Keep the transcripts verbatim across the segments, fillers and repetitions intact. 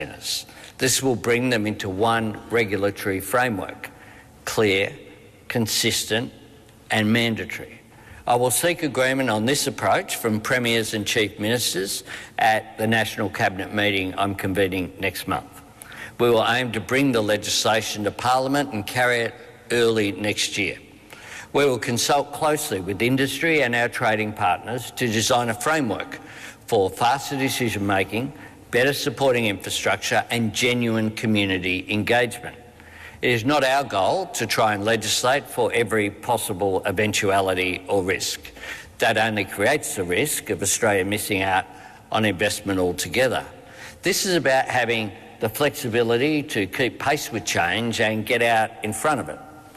centres. This will bring them into one regulatory framework, clear, consistent and mandatory. I will seek agreement on this approach from Premiers and Chief Ministers at the National Cabinet meeting I'm convening next month. We will aim to bring the legislation to Parliament and carry it early next year. We will consult closely with industry and our trading partners to design a framework for faster decision-making, better supporting infrastructure and genuine community engagement. It is not our goal to try and legislate for every possible eventuality or risk. That only creates the risk of Australia missing out on investment altogether. This is about having the flexibility to keep pace with change and get out in front of it,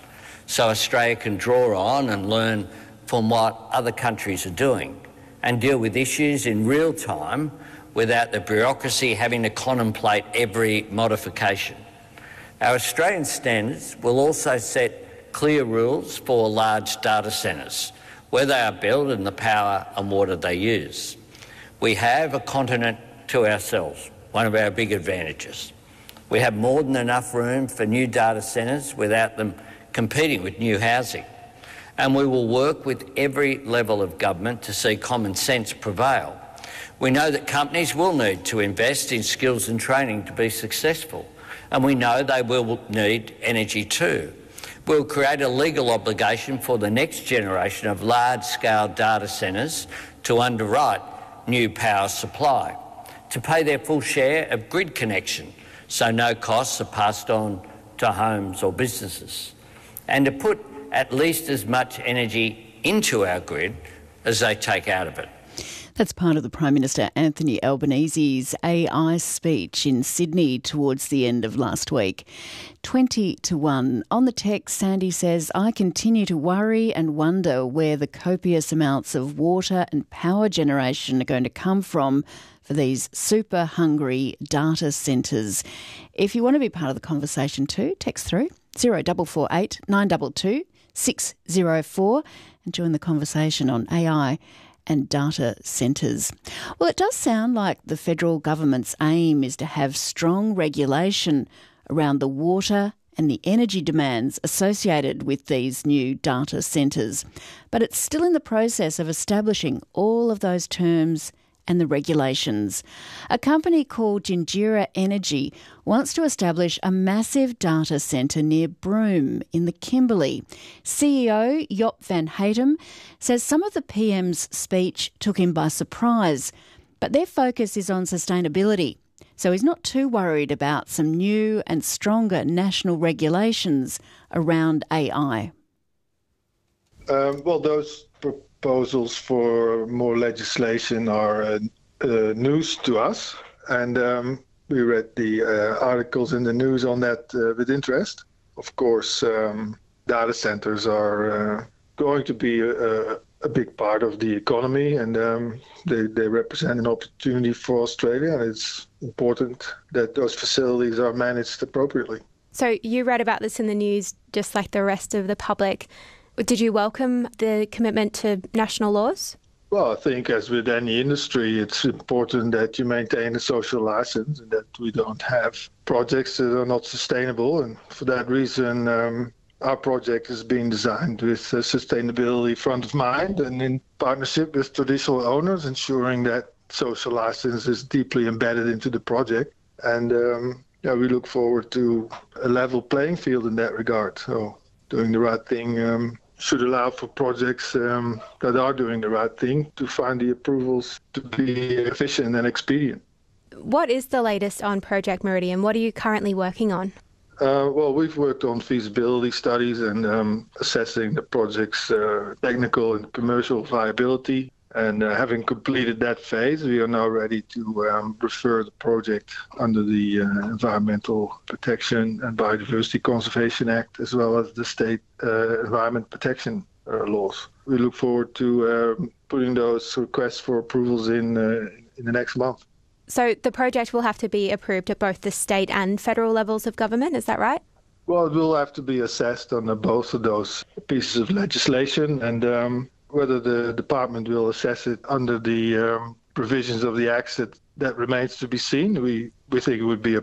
so Australia can draw on and learn from what other countries are doing and deal with issues in real time without the bureaucracy having to contemplate every modification. Our Australian standards will also set clear rules for large data centres, where they are built and the power and water they use. We have a continent to ourselves, one of our big advantages. We have more than enough room for new data centres without them competing with new housing. And we will work with every level of government to see common sense prevail. We know that companies will need to invest in skills and training to be successful, and we know they will need energy too. We'll create a legal obligation for the next generation of large-scale data centres to underwrite new power supply, to pay their full share of grid connection so no costs are passed on to homes or businesses, and to put at least as much energy into our grid as they take out of it. That's part of the Prime Minister Anthony Albanese's A I speech in Sydney towards the end of last week. twenty to one. On the text, Sandy says, I continue to worry and wonder where the copious amounts of water and power generation are going to come from for these super hungry data centres. If you want to be part of the conversation too, text through zero four four eight nine two two six zero four and join the conversation on A I and data centres. Well, it does sound like the federal government's aim is to have strong regulation around the water and the energy demands associated with these new data centres. But it's still in the process of establishing all of those terms and the regulations. A company called Gingira Energy wants to establish a massive data centre near Broome in the Kimberley. C E O Job van Hatem says some of the P M's speech took him by surprise, but their focus is on sustainability. So he's not too worried about some new and stronger national regulations around A I. Um, well, those proposals for more legislation are uh, uh, news to us, and um, we read the uh, articles in the news on that uh, with interest. Of course, um, data centers are uh, going to be a, a big part of the economy, and um, they, they represent an opportunity for Australia, and it's important that those facilities are managed appropriately. So you read about this in the news just like the rest of the public. Did you welcome the commitment to national laws? Well, I think as with any industry, it's important that you maintain a social license and that we don't have projects that are not sustainable. And for that reason, um, our project is being designed with uh, sustainability front of mind and in partnership with traditional owners, ensuring that social license is deeply embedded into the project. And um, yeah, we look forward to a level playing field in that regard. So doing the right thing um, should allow for projects um, that are doing the right thing to find the approvals to be efficient and expedient. What is the latest on Project Meridian? What are you currently working on? Uh, well, we've worked on feasibility studies and um, assessing the project's uh, technical and commercial viability. And uh, having completed that phase, we are now ready to um, refer the project under the uh, Environmental Protection and Biodiversity Conservation Act, as well as the state uh, environment protection uh, laws. We look forward to uh, putting those requests for approvals in uh, in the next month. So the project will have to be approved at both the state and federal levels of government, is that right? Well, it will have to be assessed under both of those pieces of legislation, and um, whether the department will assess it under the um, provisions of the Acts that, that remains to be seen. We, we think it would be a